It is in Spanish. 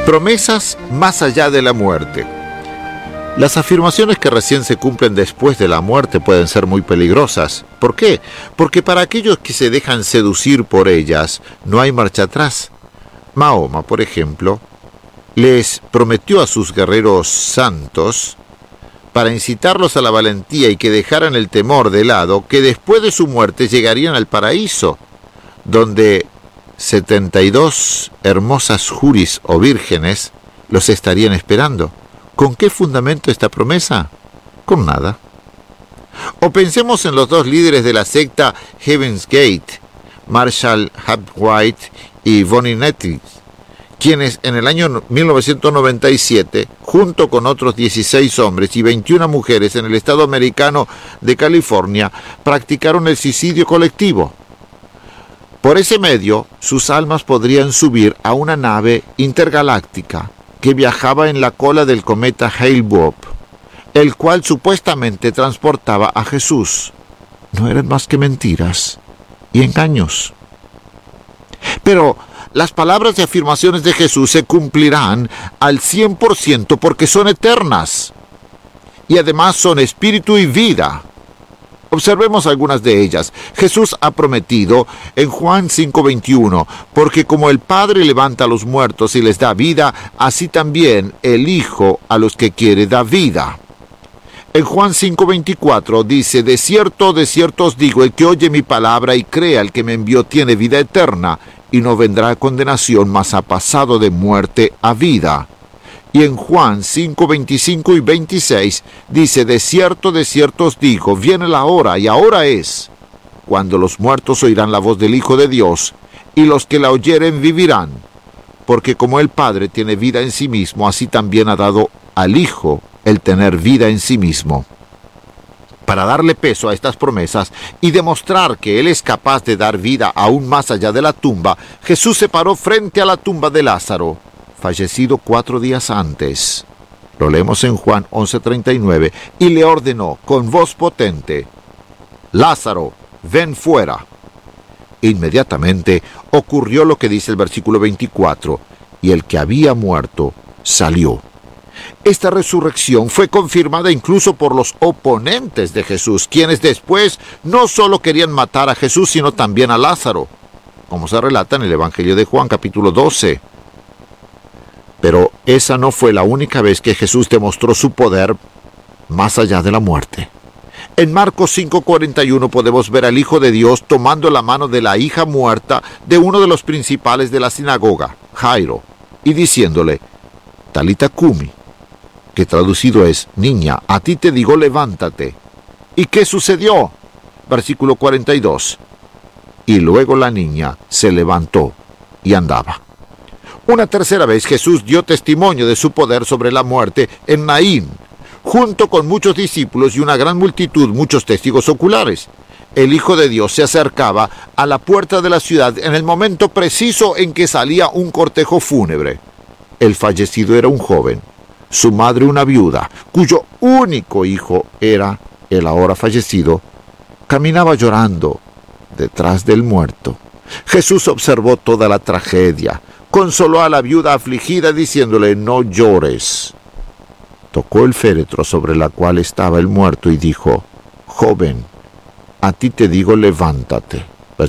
Promesas más allá de la muerte. Las afirmaciones que recién se cumplen después de la muerte pueden ser muy peligrosas. ¿Por qué? Porque para aquellos que se dejan seducir por ellas, no hay marcha atrás. Mahoma, por ejemplo, les prometió a sus guerreros santos, para incitarlos a la valentía y que dejaran el temor de lado, que después de su muerte llegarían al paraíso, donde 72 hermosas juris o vírgenes los estarían esperando. ¿Con qué fundamento esta promesa? Con nada. O pensemos en los dos líderes de la secta Heaven's Gate, Marshall White y Bonnie Nettles, quienes en el año 1997, junto con otros 16 hombres y 21 mujeres en el estado americano de California, practicaron el suicidio colectivo. Por ese medio, sus almas podrían subir a una nave intergaláctica que viajaba en la cola del cometa Hale-Bopp, el cual supuestamente transportaba a Jesús. No eran más que mentiras y engaños. Pero las palabras y afirmaciones de Jesús se cumplirán al 100% porque son eternas y además son espíritu y vida. Observemos algunas de ellas. Jesús ha prometido en Juan 5:21, porque como el Padre levanta a los muertos y les da vida, así también el Hijo a los que quiere da vida. En Juan 5:24 dice, de cierto os digo, el que oye mi palabra y crea al que me envió tiene vida eterna, y no vendrá a condenación, mas ha pasado de muerte a vida. Y en Juan 5:25 y 26 dice, de cierto os digo, viene la hora, y ahora es, cuando los muertos oirán la voz del Hijo de Dios, y los que la oyeren vivirán. Porque como el Padre tiene vida en sí mismo, así también ha dado al Hijo el tener vida en sí mismo. Para darle peso a estas promesas y demostrar que Él es capaz de dar vida aún más allá de la tumba, Jesús se paró frente a la tumba de Lázaro, fallecido 4 días antes. Lo leemos en Juan 11:39, y le ordenó con voz potente, Lázaro, ven fuera. Inmediatamente ocurrió lo que dice el versículo 24, y el que había muerto salió. Esta resurrección fue confirmada incluso por los oponentes de Jesús, quienes después no solo querían matar a Jesús, sino también a Lázaro, como se relata en el Evangelio de Juan, capítulo 12. Pero esa no fue la única vez que Jesús demostró su poder más allá de la muerte. En Marcos 5:41 podemos ver al Hijo de Dios tomando la mano de la hija muerta de uno de los principales de la sinagoga, Jairo, y diciéndole, Talita Cumi, que traducido es, niña, a ti te digo, levántate. ¿Y qué sucedió? Versículo 42. Y luego la niña se levantó y andaba. Una tercera vez Jesús dio testimonio de su poder sobre la muerte en Naín, junto con muchos discípulos y una gran multitud, muchos testigos oculares. El Hijo de Dios se acercaba a la puerta de la ciudad en el momento preciso en que salía un cortejo fúnebre. El fallecido era un joven, su madre una viuda, cuyo único hijo era el ahora fallecido. Caminaba llorando detrás del muerto. Jesús observó toda la tragedia, consoló a la viuda afligida diciéndole, no llores. Tocó el féretro sobre la cual estaba el muerto y dijo, joven, a ti te digo, levántate.